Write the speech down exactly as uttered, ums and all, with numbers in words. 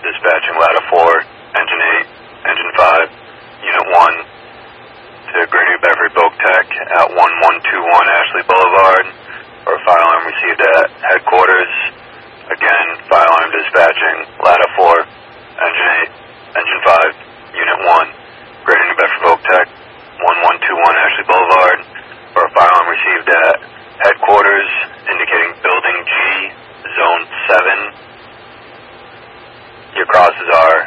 dispatching ladder four, engine eight, engine five, unit one to Greater New Bedford Bogue Tech at one one two one Ashley Boulevard, for a fire alarm received at headquarters. Again, fire alarm dispatching ladder four, engine eight, engine five, unit one, Greater New Bedford Bogue Tech, one one two one Ashley Boulevard, for a fire alarm received at headquarters, indicating building G, zone seven. Your crosses are